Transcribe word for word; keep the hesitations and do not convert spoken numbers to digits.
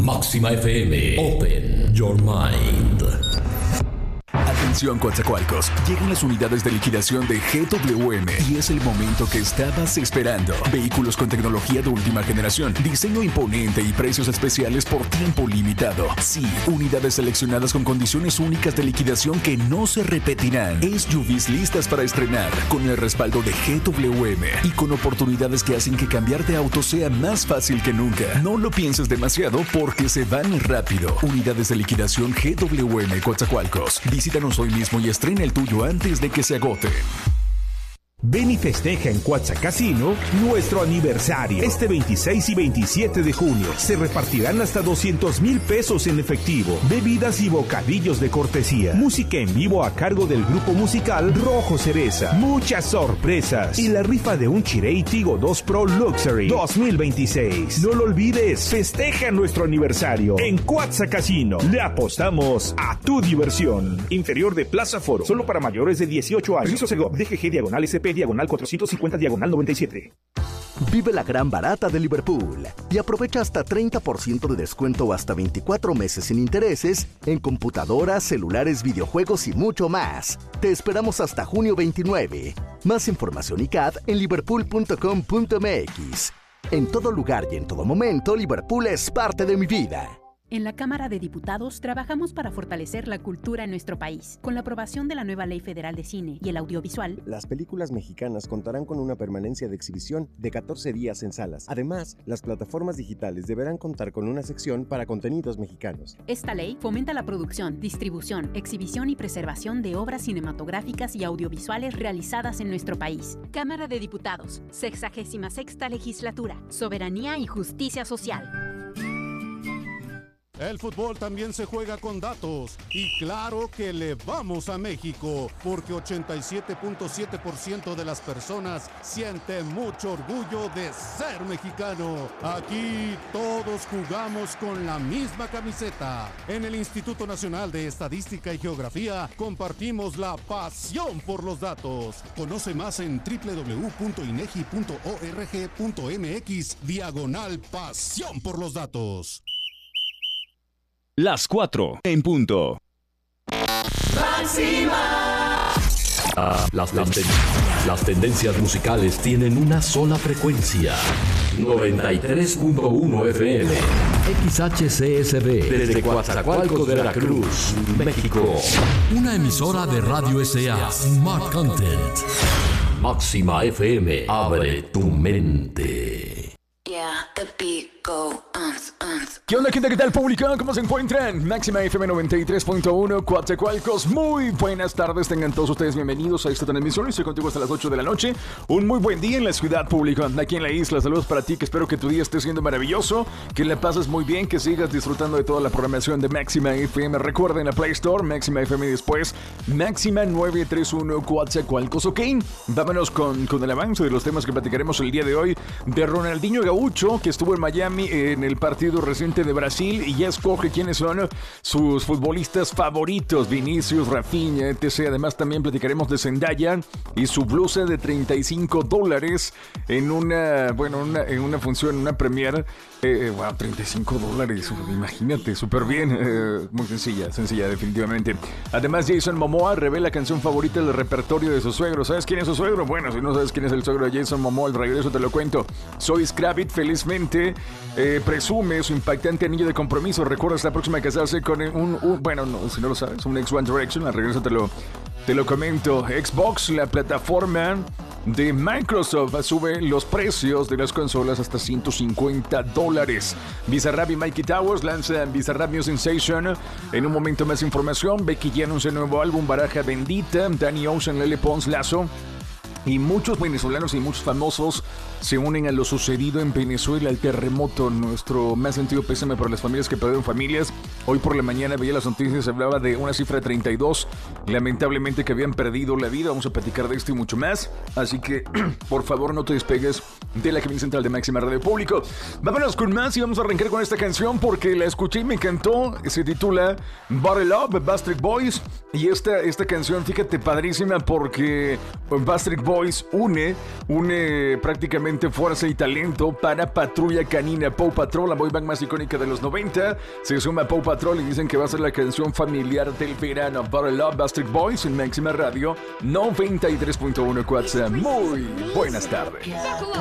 Máxima F M. Open your mind. Atención Coatzacoalcos, llegan las unidades de liquidación de G W M y es el momento que estabas esperando. Vehículos con tecnología de última generación, diseño imponente y precios especiales por tiempo limitado. Sí, unidades seleccionadas con condiciones únicas de liquidación que no se repetirán. S U Vs listas para estrenar, con el respaldo de G W M y con oportunidades que hacen que cambiar de auto sea más fácil que nunca. No lo pienses demasiado porque se van rápido. Unidades de liquidación G W M Coatzacoalcos. Visítanos hoy mismo y estrena el tuyo antes de que se agote. Ven y festeja en Cuatza Casino nuestro aniversario. Este veintiséis y veintisiete de junio se repartirán hasta doscientos mil pesos en efectivo, bebidas y bocadillos de cortesía, música en vivo a cargo del grupo musical Rojo Cereza, muchas sorpresas y la rifa de un Chery Tiggo dos Pro Luxury dos mil veintiséis. No lo olvides, festeja nuestro aniversario en Cuatza Casino. Le apostamos a tu diversión. Inferior de Plaza Foro, solo para mayores de dieciocho años. Permiso Segov, D G G diagonal S P diagonal cuatrocientos cincuenta diagonal noventa y siete. Vive la gran barata de Liverpool y aprovecha hasta treinta por ciento de descuento o hasta veinticuatro meses sin intereses en computadoras, celulares, videojuegos y mucho más. Te esperamos hasta junio veintinueve. Más información y C A D en liverpool punto com punto m x. En todo lugar y en todo momento, Liverpool es parte de mi vida. En la Cámara de Diputados trabajamos para fortalecer la cultura en nuestro país. Con la aprobación de la nueva Ley Federal de Cine y el Audiovisual, las películas mexicanas contarán con una permanencia de exhibición de catorce días en salas. Además, las plataformas digitales deberán contar con una sección para contenidos mexicanos. Esta ley fomenta la producción, distribución, exhibición y preservación de obras cinematográficas y audiovisuales realizadas en nuestro país. Cámara de Diputados, sexagésima sexta Legislatura, Soberanía y Justicia Social. El fútbol también se juega con datos y claro que le vamos a México porque ochenta y siete punto siete por ciento de las personas sienten mucho orgullo de ser mexicano. Aquí todos jugamos con la misma camiseta. En el Instituto Nacional de Estadística y Geografía compartimos la pasión por los datos. Conoce más en doble u doble u doble u punto inegi punto org punto m x diagonal pasión por los datos. Las cuatro en punto. ¡Máxima! Ah, las, las, ten- las tendencias musicales tienen una sola frecuencia. noventa y tres punto uno F M. X H C S B. Desde Coatzacoalcos de Veracruz, México. Una emisora de Radio S A. Smart Content. Máxima F M. Abre tu mente. Yeah, the beat go, uns, uns. ¿Qué onda, gente? ¿Qué tal, público? ¿Cómo se encuentran? Máxima F M noventa y tres punto uno, Coatzacoalcos. Muy buenas tardes, tengan todos ustedes bienvenidos a esta transmisión. Estoy contigo hasta las ocho de la noche. Un muy buen día en la ciudad, público. Aquí en la isla, saludos para ti, que espero que tu día esté siendo maravilloso, que la pases muy bien, que sigas disfrutando de toda la programación de Máxima F M. Recuerden la Play Store, Máxima F M y después Máxima nueve tres uno Coatzacoalcos. Ok, vámonos con, con el avance de los temas que platicaremos el día de hoy. De Ronaldinho Gaucho, que estuvo en Miami en el partido reciente de Brasil y ya escoge quiénes son sus futbolistas favoritos: Vinicius, Rafinha, etcétera. Además también platicaremos de Zendaya y su blusa de treinta y cinco dólares en una, bueno, una, en una función, en una premiere. Eh, wow, treinta y cinco dólares, imagínate, súper bien. Eh, muy sencilla, sencilla definitivamente. Además, Jason Momoa revela canción favorita del repertorio de su suegro. ¿Sabes quién es su suegro? Bueno, si no sabes quién es el suegro de Jason Momoa, al regreso te lo cuento. Zoe Kravitz felizmente eh, presume su impactante anillo de compromiso. Recuerda, está próxima a casarse con un, un bueno, no, si no lo sabes, un ex One Direction. Al regreso te lo, te lo comento. Xbox, la plataforma de Microsoft, sube los precios de las consolas hasta ciento cincuenta dólares. Bizarrap y Mikey Towers lanzan Bizarrap New Sensation. En un momento más información. Becky G anuncia un nuevo álbum, Baraja Bendita. Danny Ocean, Lele Pons, Lazo. Y muchos venezolanos y muchos famosos se unen a lo sucedido en Venezuela, el terremoto. Nuestro más sentido pésame por las familias que perdieron familias. Hoy por la mañana veía las noticias, se hablaba de una cifra de treinta y dos, lamentablemente, que habían perdido la vida. Vamos a platicar de esto y mucho más. Así que, por favor, no te despegues de la cabina central de Máxima Radio Público. Vámonos con más y vamos a arrancar con esta canción porque la escuché y me encantó. Se titula Bottle Up, Backstreet Boys. Y esta, esta canción, fíjate, padrísima, porque Backstreet Boys une, une prácticamente nuevamente fuerza y talento para Patrulla Canina. Paw Patrol, la boy band más icónica de los noventa, se suma a Paw Patrol y dicen que va a ser la canción familiar del verano. Battle Love, Bastard Boys en Máxima Radio noventa y tres punto uno Cuatza. Muy buenas tardes.